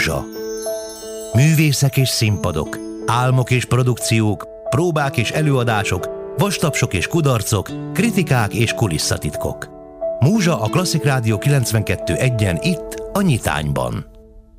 Múzsa. Művészek és színpadok, álmok és produkciók, próbák és előadások, vastapsok és kudarcok, kritikák és kulisszatitkok. Múzsa a Klasszik Rádió 92.1-en itt, a Nyitányban.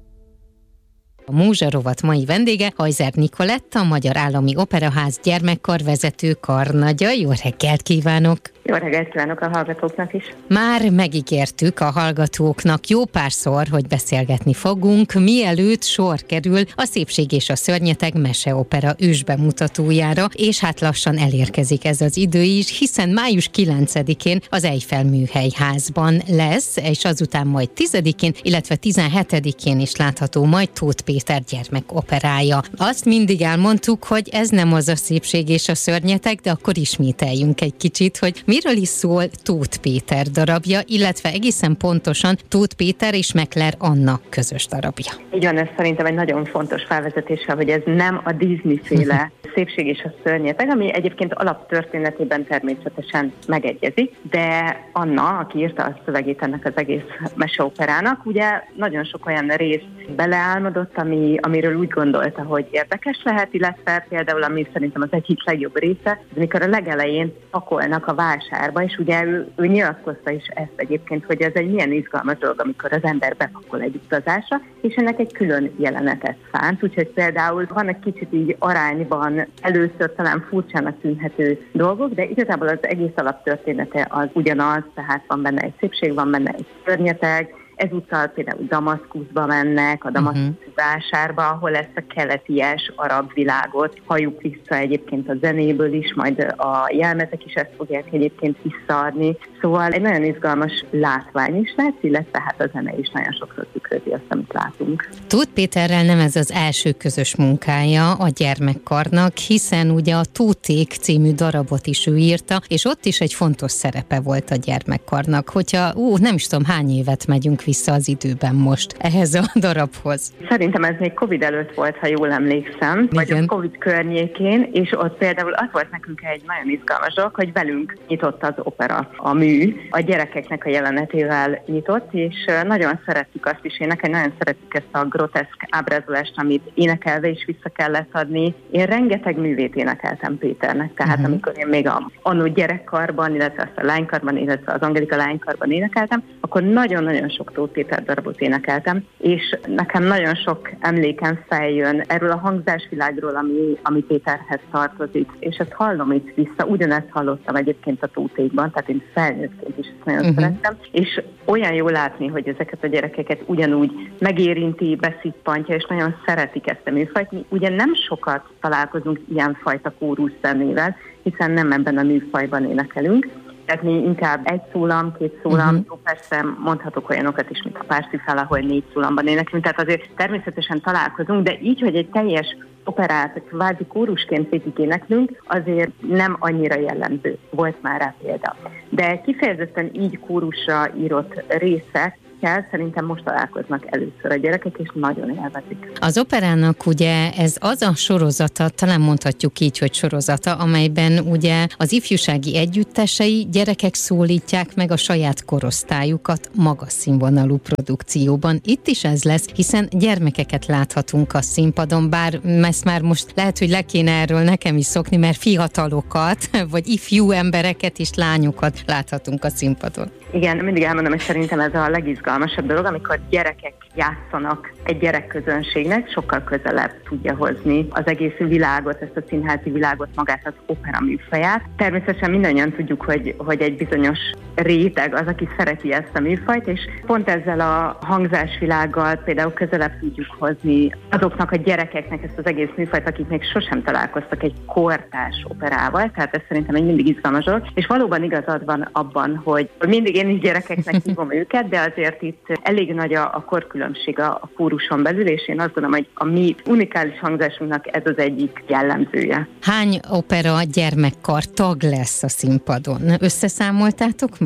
A Múzsa rovat mai vendége Hajzer Nikoletta, a Magyar Állami Operaház gyermekkar vezető karnagya. Jó reggelt kívánok! Jó reggelt kívánok a hallgatóknak is! Már megígértük a hallgatóknak jó párszor, hogy beszélgetni fogunk, mielőtt sor kerül a Szépség és a szörnyeteg meseopera ősbemutatójára, és hát lassan elérkezik ez az idő is, hiszen május 9-én az Eiffel Műhelyházban lesz, és azután majd 10-én, illetve 17-én is látható majd Tóth Péter gyermekoperája. Azt mindig elmondtuk, hogy ez nem az a Szépség és a szörnyeteg, de akkor ismételjünk egy kicsit, hogy miről is szól Tóth Péter darabja, illetve egészen pontosan Tóth Péter és Meckler Anna közös darabja. Így van, ez szerintem egy nagyon fontos felvezetése, hogy ez nem a Disney-féle Szépség és a szörnyeteg, ami egyébként alaptörténetében természetesen megegyezik, de Anna, aki írta a szövegét ennek az egész meseoperának, ugye nagyon sok olyan részt beleálmodott, amiről úgy gondolta, hogy érdekes lehet, illetve például, ami szerintem az egyik legjobb része, amikor a legelején pakolnak a vásárba, és ugye ő nyilatkozta is ezt egyébként, hogy ez egy milyen izgalmas dolog, amikor az ember bepakol egy utazásra, és ennek egy külön jelenetet szánt, úgyhogy például van egy kicsit így arányban először talán furcsának tűnhető dolgok, de igazából az egész alaptörténete az ugyanaz, tehát van benne egy szépség, van benne egy szörnyeteg. Ezúttal például Damaszkuszba mennek, a damaszkuszi vásárba, ahol ezt a keleties arab világot halljuk vissza egyébként a zenéből is, majd a jelmezek is ezt fogják egyébként visszaadni. Szóval egy nagyon izgalmas látvány is lesz, illetve hát a zene is nagyon sokszor tükrözi azt, amit látunk. Tóth Péterrel nem ez az első közös munkája a gyermekkarnak, hiszen ugye a Tóték című darabot is ő írta, és ott is egy fontos szerepe volt a gyermekkarnak. Hogyha nem is tudom hány évet megyünk vissza az időben most ehhez a darabhoz. Szerintem ez még Covid előtt volt, ha jól emlékszem, vagy a Covid környékén, és ott például az volt nekünk egy nagyon izgalmas dolog, hogy velünk nyitott az opera, a mű, a gyerekeknek a jelenetével nyitott, és nagyon szerettük azt is, nekem nagyon szerettük ezt a groteszk ábrázolást, amit énekelve is vissza kellett adni. Én rengeteg művét énekeltem Péternek, tehát amikor én még annó gyerekkarban, illetve azt a lánykarban, illetve az Angelika lánykarban énekeltem, akkor nagyon-nagyon sok Tóth Péter darabot énekeltem, és nekem nagyon sok emlékem feljön erről a hangzásvilágról, ami Péterhez tartozik, és ezt hallom itt vissza, ugyanezt hallottam egyébként a Tótékban, tehát én felnőttként is ezt nagyon szerettem, és olyan jó látni, hogy ezeket a gyerekeket ugyanúgy megérinti, beszippantja, és nagyon szeretik ezt a műfajt. Mi ugye nem sokat találkozunk ilyenfajta kóruszenével, hiszen nem ebben a műfajban énekelünk. Tehát mi inkább egy szólam, két szólam, jó, persze mondhatok olyanokat is, mint a Parsifal, ahol 4 szólamban éneklünk, tehát azért természetesen találkozunk, de így, hogy egy teljes operát, kvázi kórusként végig éneklünk, azért nem annyira jellemző. Volt már rá példa. De kifejezetten így kórusra írott részek, szerintem most találkoznak először a gyerekek, és nagyon élvezik. Az operának ugye ez az a sorozata, talán mondhatjuk így, hogy sorozata, amelyben ugye az ifjúsági együttesei gyerekek szólítják meg a saját korosztályukat magas színvonalú produkcióban. Itt is ez lesz, hiszen gyermekeket láthatunk a színpadon, bár ezt már most lehet, hogy le kéne erről nekem is szokni, mert fiatalokat, vagy ifjú embereket és lányokat láthatunk a színpadon. Igen, mindig elmondom, hogy szerintem ez a legizgalmasabb dolog, amikor gyerekek játszanak egy gyerekközönségnek, sokkal közelebb tudja hozni az egész világot, ezt a színházi világot, magát az opera műfaját. Természetesen mindannyian tudjuk, hogy egy bizonyos réteg az, aki szereti ezt a műfajt, és pont ezzel a hangzásvilággal például közelebb tudjuk hozni azoknak a gyerekeknek ezt az egész műfajt, akik még sosem találkoztak egy kortárs operával, tehát ez szerintem egy mindig izgalmas dolog, és valóban igazad van abban, hogy mindig én is gyerekeknek hívom őket, de azért itt elég nagy a korkülönbség a kóruson belül, és én azt gondolom, hogy a mi unikális hangzásunknak ez az egyik jellemzője. Hány opera gyermekkar tag lesz a színpadon? Összeszámoltátok már?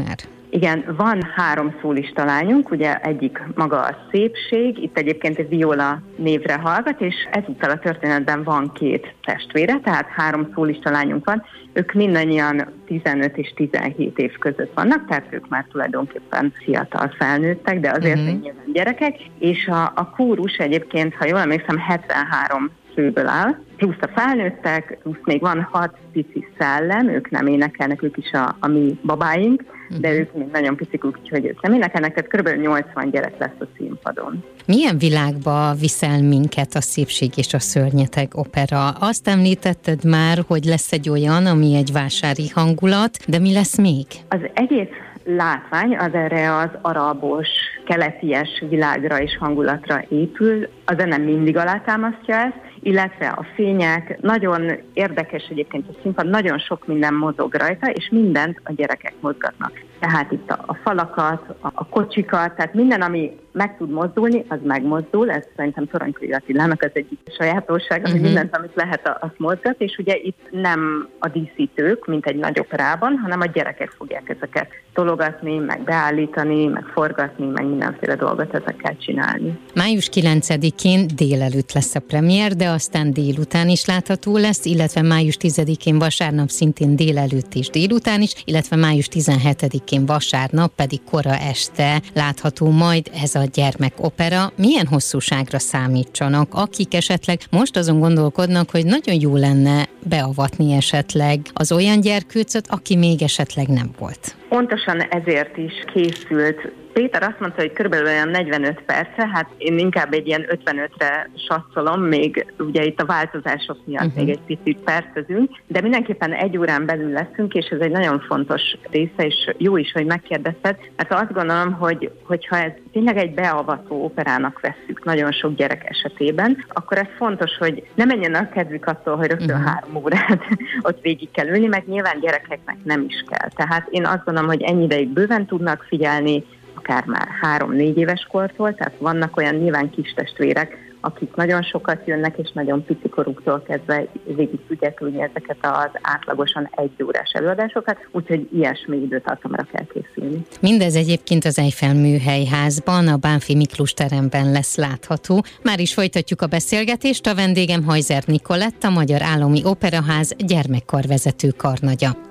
Igen, van 3 szólista lányunk, ugye egyik maga a szépség, itt egyébként egy Viola névre hallgat, és ezúttal a történetben van 2 testvére, tehát 3 szólista lányunk van. Ők mindannyian 15 és 17 év között vannak, tehát ők már tulajdonképpen fiatal felnőttek, de azért nyilván gyerekek, és a kórus egyébként, ha jól emlékszem, 73 főből áll, plusz a felnőttek, plusz még van 6 pici szellem, ők nem énekelnek, ők is a mi babáink, de ők még nagyon picik, úgyhogy ők nem énekelnek, tehát kb. 80 gyerek lesz a színpadon. Milyen világba viszel minket a Szépség és a szörnyeteg opera? Azt említetted már, hogy lesz egy olyan, ami egy vásári hangulat, de mi lesz még? Az egész látvány az erre az arabos, keleties világra és hangulatra épül, a zene mindig alátámasztja ezt, illetve a fények, nagyon érdekes egyébként a színpad, nagyon sok minden mozog rajta, és mindent a gyerekek mozgatnak. Tehát itt a falakat, a kocsikat, tehát minden, ami meg tud mozdulni, az megmozdul, ez szerintem Toronykői Attilának az egyik sajátossága, hogy mindent, amit lehet, azt mozgat, és ugye itt nem a díszítők, mint egy nagy operában, hanem a gyerekek fogják ezeket tologatni, meg beállítani, meg forgatni, meg mindenféle dolgot ezekkel csinálni. Május 9-én délelőtt lesz a premier, de aztán délután is látható lesz, illetve május 10-én vasárnap szintén délelőtt és délután is, illetve május 17-én vasárnap pedig kora este látható majd ez a gyermekopera. Milyen hosszúságra számítsanak, akik esetleg most azon gondolkodnak, hogy nagyon jó lenne beavatni esetleg az olyan gyerkőcöt, aki még esetleg nem volt? Pontosan ezért is készült. Péter azt mondta, hogy körülbelül olyan 45 perce, hát én inkább egy ilyen 55-re satszolom, még ugye itt a változások miatt még egy picit percezünk, de mindenképpen 1 órán belül leszünk, és ez egy nagyon fontos része, és jó is, hogy megkérdezted, mert azt gondolom, hogyha ez tényleg egy beavató operának vesszük nagyon sok gyerek esetében, akkor ez fontos, hogy ne menjen a kedvük attól, hogy rögtön 3 órát ott végig kell ülni, meg nyilván gyerekeknek nem is kell. Tehát én azt gondolom, hogy ennyi ideig bőven tudnak figyelni, akár már 3-4 éves kortól, tehát vannak olyan nyilván kis testvérek, akik nagyon sokat jönnek, és nagyon picikoruktól kezdve végig tudják ülni ezeket az átlagosan 1 órás előadásokat, úgyhogy ilyesmi időtartamra kell készülni. Mindez egyébként az Eiffel Műhelyházban, a Bánffy Miklós teremben lesz látható. Már is folytatjuk a beszélgetést, a vendégem Hajzer Nikolett, a Magyar Állami Operaház gyermekkarvezető karnagya.